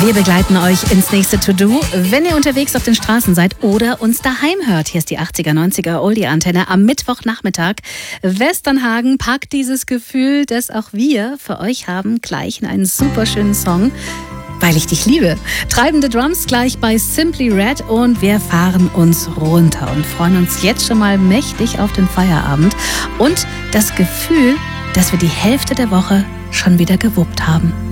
Wir begleiten euch ins nächste To-Do, wenn ihr unterwegs auf den Straßen seid oder uns daheim hört. Hier ist die 80er, 90er Oldie-Antenne am Mittwochnachmittag. Westernhagen packt dieses Gefühl, das auch wir für euch haben, gleich in einen super schönen Song. Weil ich dich liebe. Treibende Drums gleich bei Simply Red und wir fahren uns runter und freuen uns jetzt schon mal mächtig auf den Feierabend und das Gefühl, dass wir die Hälfte der Woche schon wieder gewuppt haben.